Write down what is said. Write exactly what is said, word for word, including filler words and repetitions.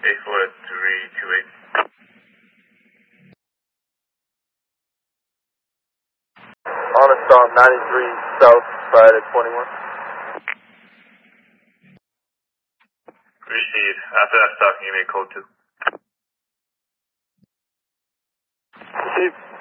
eight four three two eight. On a stop, ninety-three South, Friday twenty-one. Receive. After that stop, can you give me a code two? Receive.